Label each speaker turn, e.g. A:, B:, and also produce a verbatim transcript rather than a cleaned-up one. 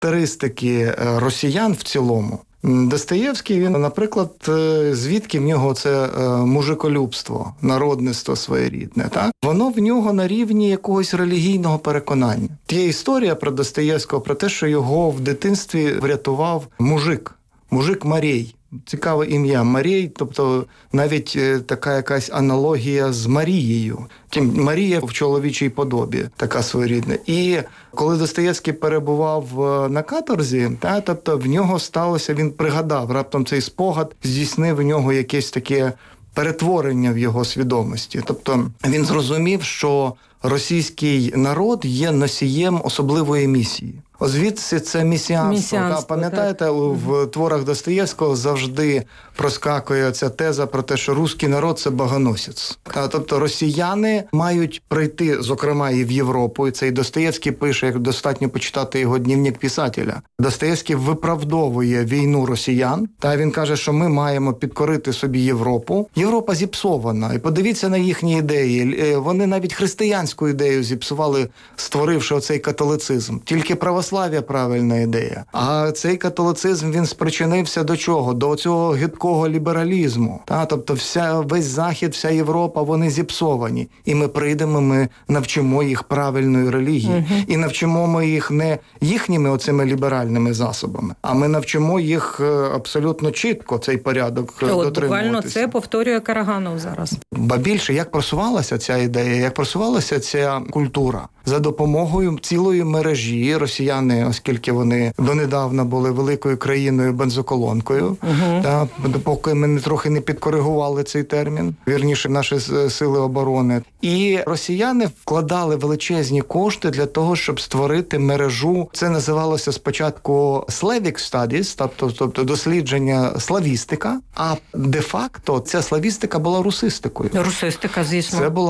A: характеристики росіян в цілому. Достоєвський, він, наприклад, звідки в нього це мужиколюбство, народництво своєрідне, так? Воно в нього на рівні якогось релігійного переконання. Є історія про Достоєвського, про те, що його в дитинстві врятував мужик, мужик Марій. Цікаве ім'я Марій, тобто навіть така якась аналогія з Марією. Тим Марія в чоловічій подобі, така своєрідна. І коли Достоєвський перебував на каторзі, та, тобто в нього сталося, він пригадав, раптом цей спогад здійснив в нього якесь таке перетворення в його свідомості. Тобто він зрозумів, що російський народ є носієм особливої місії. Звідси це місіанство. Та, пам'ятаєте, так? В творах Достоєвського завжди проскакує ця теза про те, що руський народ – це богоносець. Та, тобто росіяни мають прийти, зокрема, і в Європу. І цей Достоєвський пише, як достатньо почитати його «Дневник писателя». Достоєвський виправдовує війну росіян. Та він каже, що ми маємо підкорити собі Європу. Європа зіпсована. І подивіться на їхні ідеї. Вони навіть християнську ідею зіпсували, створивши оцей католицизм. Тільки православ'я Православ'я правильна ідея. А цей католицизм, він спричинився до чого? До цього гидкого лібералізму. Та? Тобто вся, весь Захід, вся Європа, вони зіпсовані. І ми прийдемо, ми навчимо їх правильної релігії. Угу. І навчимо ми їх не їхніми оцими ліберальними засобами, а ми навчимо їх абсолютно чітко цей порядок дотримуватися.
B: Буквально це повторює Караганов зараз.
A: Ба більше, як просувалася ця ідея, як просувалася ця культура? За допомогою цілої мережі росіяни, оскільки вони донедавна були великою країною бензоколонкою, угу. та, поки ми трохи не підкоригували цей термін, вірніше, наші сили оборони. І росіяни вкладали величезні кошти для того, щоб створити мережу. Це називалося спочатку Slavic Studies, тобто, тобто дослідження славістика, а де-факто ця славістика була русистикою.
B: Русистика, звісно.
A: Це була